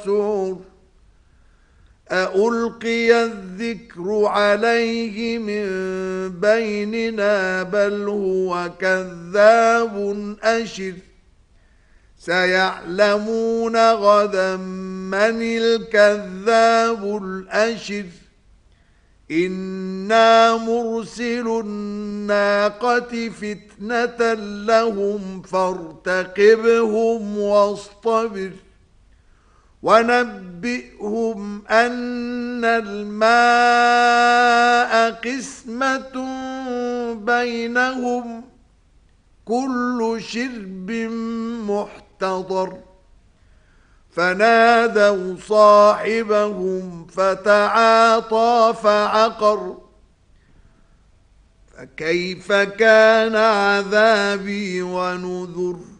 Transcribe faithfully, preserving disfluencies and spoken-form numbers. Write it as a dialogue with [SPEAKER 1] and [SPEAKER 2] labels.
[SPEAKER 1] وسعر أألقي الذكر عليه من بيننا بل هو كذاب أشر سيعلمون غدا من الكذاب الأشر إنا مرسل الناقة فتنة لهم فارتقبهم واصطبر ونبئهم أن الماء قسمة بينهم كل شرب محتضر فنادوا صاحبهم فتعاطى فعقر فكيف كان عذابي ونذر